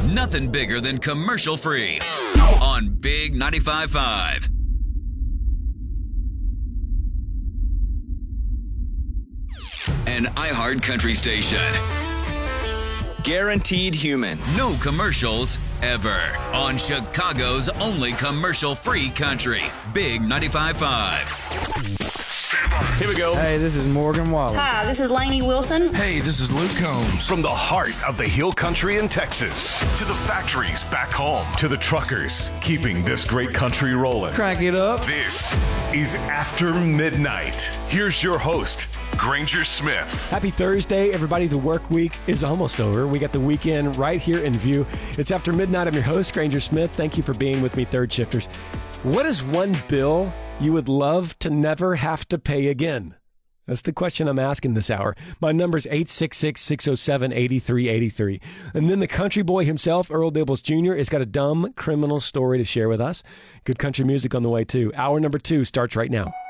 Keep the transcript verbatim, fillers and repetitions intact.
Nothing bigger than commercial free on Big ninety-five point five. An iHeart Country station. Guaranteed human. No commercials ever. On Chicago's only commercial-free country. Big ninety-five point five. Here we go. Hey, this is Morgan Wallen. Hi, this is Lainey Wilson. Hey, this is Luke Combs. From the heart of the Hill Country in Texas to the factories back home to the truckers keeping this great country rolling. Crank it up. This is After Midnight. Here's your host, Granger Smith. Happy Thursday, everybody. The work week is almost over. We got the weekend right here in view. It's After Midnight. I'm your host, Granger Smith. Thank you for being with me, third shifters. What is one bill you would love to never have to pay again? That's the question I'm asking this hour. My number's eight six six, six oh seven, eight three eight three. And then the country boy himself, Earl Dibbles Junior, has got a dumb criminal story to share with us. Good country music on the way, too. Hour number two starts right now.